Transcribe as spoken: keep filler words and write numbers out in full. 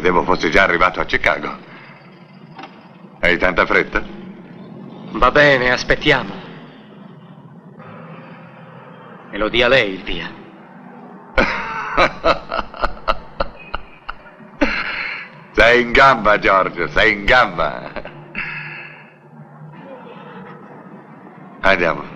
Credevo fossi già arrivato a Chicago. Hai tanta fretta? Va bene, aspettiamo. Me lo dia lei il via. Sei in gamba, Giorgio, sei in gamba. Andiamo.